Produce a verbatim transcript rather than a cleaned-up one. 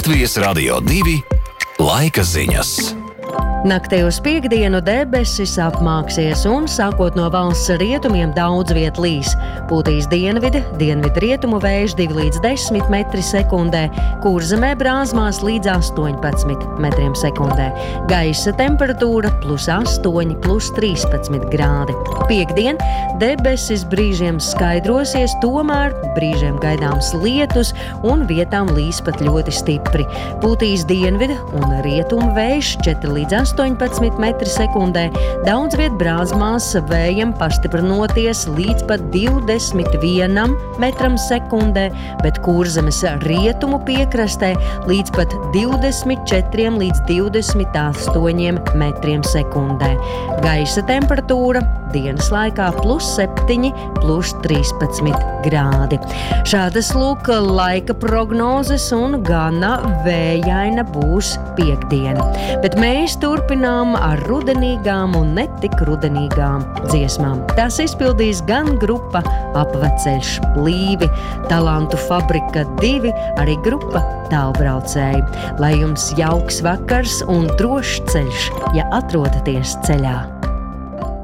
Latvijas Radio divi laika ziņas. Naktī uz piekdienu debesis apmāksies un, sākot no valsts rietumiem, daudz viet līs. Pūtīs dienvidi, dienvidu rietumu vējš divi līdz desmit metri sekundē, Kurzemē brāzmās līdz astoņpadsmit metriem sekundē. Gaisa temperatūra plus astoņi, plus trīspadsmit grādi. Piekdien debesis brīžiem skaidrosies, tomēr brīžiem gaidāms lietus un vietām līs pat ļoti stipri. Pūtīs dienvidu un rietumu vējš četri līdz astoņpadsmit metri sekundē, daudz viet brāzmās vējam pastiprinoties līdz pat divdesmit vienam metram sekundē, bet Kurzemes rietumu piekrastē līdz pat divdesmit četriem līdz divdesmit astoņiem metriem sekundē. Gaisa temperatūra dienas laikā plus septiņi, plus trīspadsmit grādi. Šādas lūk laika prognozes un gana vējaina būs piekdiena. Bet mēs turpinām ar rudenīgām un netik rudenīgām dziesmām. Tās izpildīs gan grupa Apveceļš, Līvi, Talantu fabrika divi, arī grupa Tālbraucēji. Lai jums jauks vakars un drošs ceļš, ja atrodaties ceļā.